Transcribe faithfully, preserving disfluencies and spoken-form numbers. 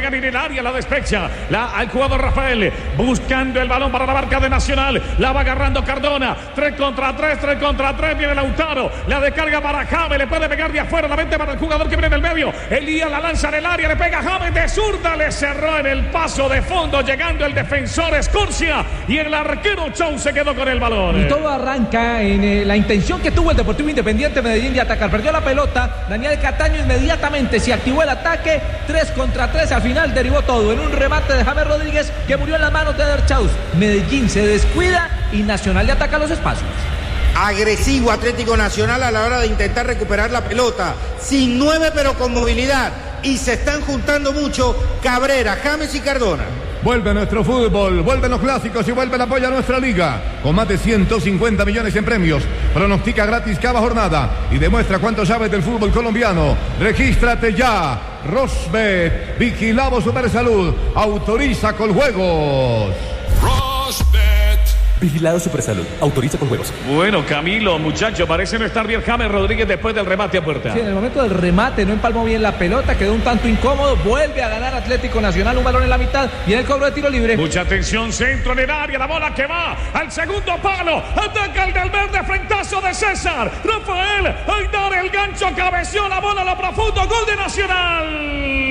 pegan en el área, la despecha. La, al jugador Rafael, buscando el balón para la marca de Nacional. La va agarrando Cardona. Tres contra tres, tres contra tres. Viene Lautaro. La descarga para James. Le puede pegar de afuera. La vente para el jugador que viene del medio. Elías la lanza en el área. Le pega a James de zurda. Le cerró en el paso de fondo. Llegando el defensor Escorcia. Y el arquero Chou se quedó con el balón. Y todo arranca en eh, la intención que tuvo el Deportivo Independiente Medellín de atacar. Perdió la pelota. Daniel Cataño inmediatamente se activó el ataque. Tres contra tres. Al final derivó todo en un remate de James Rodríguez que murió en las manos de Eder Chaus. Medellín se descuida y Nacional le ataca los espacios. Agresivo Atlético Nacional a la hora de intentar recuperar la pelota. Sin nueve pero con movilidad. Y se están juntando mucho Cabrera, James y Cardona. Vuelve nuestro fútbol, vuelven los clásicos y vuelve el apoyo a nuestra liga. Con más de ciento cincuenta millones en premios. Pronostica gratis cada jornada y demuestra cuánto sabes del fútbol colombiano. Regístrate ya. Rosbet, Vigilado Supersalud, autoriza con juegos. Rosbet. Vigilado Supersalud, autoriza con juegos. Bueno, Camilo, muchacho, parece no estar bien James Rodríguez después del remate a puerta. Sí, en el momento del remate no empalmó bien la pelota, quedó un tanto incómodo, vuelve a ganar Atlético Nacional, un balón en la mitad y en el cobro de tiro libre. Mucha atención, centro en el área, la bola que va al segundo palo, ataca el del verde, frentazo de César, Rafael, ahí dar el gancho, cabeció la bola a lo profundo, gol de Nacional.